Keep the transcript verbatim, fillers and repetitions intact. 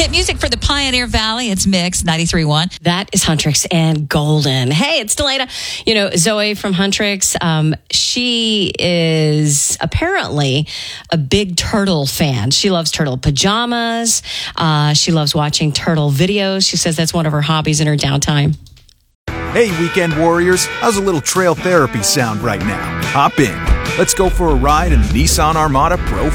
Hit music for the Pioneer Valley. It's Mix ninety-three point one. That is Huntrix and Golden. Hey, it's Delana. You know, Zoe from Huntrix, um, she is apparently a big turtle fan. She loves turtle pajamas. Uh, she loves watching turtle videos. She says that's one of her hobbies in her downtime. Hey, weekend warriors. How's a little trail therapy sound right now? Hop in. Let's go for a ride in the Nissan Armada Pro